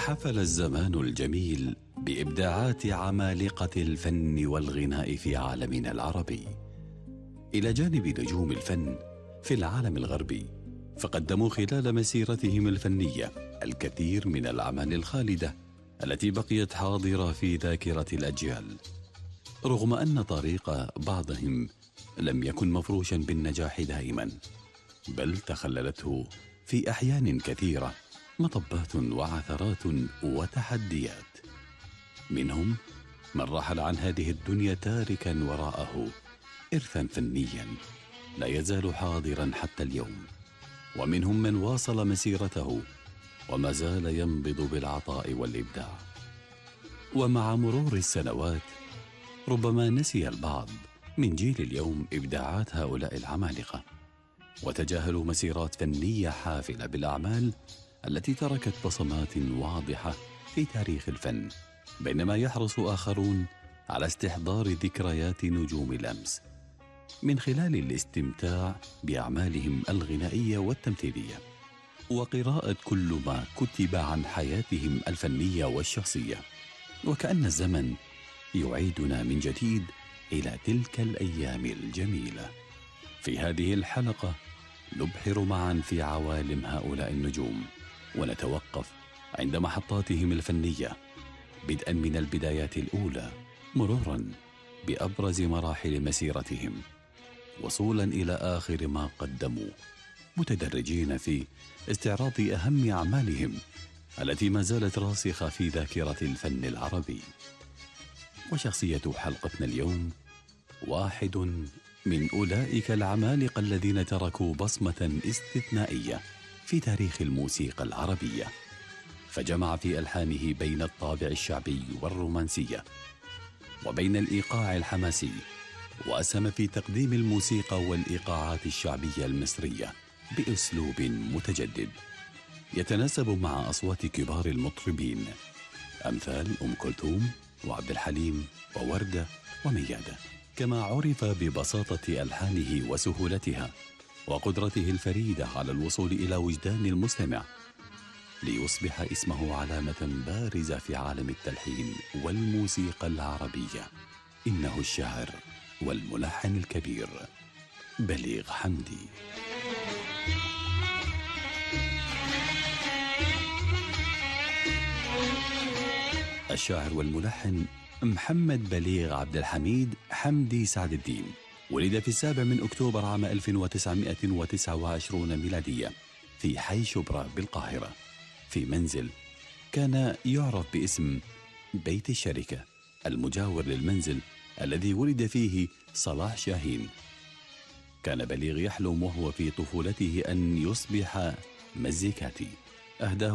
حفل الزمان الجميل بإبداعات عمالقة الفن والغناء في عالمنا العربي، إلى جانب نجوم الفن في العالم الغربي، فقدموا خلال مسيرتهم الفنية الكثير من الأعمال الخالدة التي بقيت حاضرة في ذاكرة الأجيال، رغم أن طريق بعضهم لم يكن مفروشا بالنجاح دائما، بل تخللته في أحيان كثيرة مطبات وعثرات وتحديات. منهم من رحل عن هذه الدنيا تاركا وراءه إرثا فنيا لا يزال حاضرا حتى اليوم، ومنهم من واصل مسيرته وما زال ينبض بالعطاء والإبداع. ومع مرور السنوات ربما نسي البعض من جيل اليوم إبداعات هؤلاء العمالقة، وتجاهلوا مسيرات فنية حافلة بالأعمال التي تركت بصمات واضحة في تاريخ الفن، بينما يحرص آخرون على استحضار ذكريات نجوم الأمس من خلال الاستمتاع بأعمالهم الغنائية والتمثيلية، وقراءة كل ما كتب عن حياتهم الفنية والشخصية، وكأن الزمن يعيدنا من جديد إلى تلك الأيام الجميلة. في هذه الحلقة نبحر معا في عوالم هؤلاء النجوم، ونتوقف عند محطاتهم الفنية بدءا من البدايات الأولى مرورا بأبرز مراحل مسيرتهم وصولا إلى آخر ما قدموا، متدرجين في استعراض أهم أعمالهم التي ما زالت راسخة في ذاكرة الفن العربي. وشخصية حلقتنا اليوم واحد من أولئك العمالقة الذين تركوا بصمة استثنائية في تاريخ الموسيقى العربية، فجمع في ألحانه بين الطابع الشعبي والرومانسية وبين الإيقاع الحماسي، وأسهم في تقديم الموسيقى والإيقاعات الشعبية المصرية بأسلوب متجدد يتناسب مع أصوات كبار المطربين أمثال أم كلثوم وعبد الحليم ووردة وميادة، كما عرف ببساطة ألحانه وسهولتها وقدرته الفريدة على الوصول إلى وجدان المستمع، ليصبح اسمه علامة بارزة في عالم التلحين والموسيقى العربية. إنه الشاعر والملحن الكبير بليغ حمدي. الشاعر والملحن محمد بليغ عبد الحميد حمدي سعد الدين ولد في 7 أكتوبر عام 1929 ميلادية في حي شبرا بالقاهرة، في منزل كان يعرف باسم بيت الشركة المجاور للمنزل الذي ولد فيه صلاح شاهين. كان بليغ يحلم وهو في طفولته أن يصبح مزيكاتي، أهداه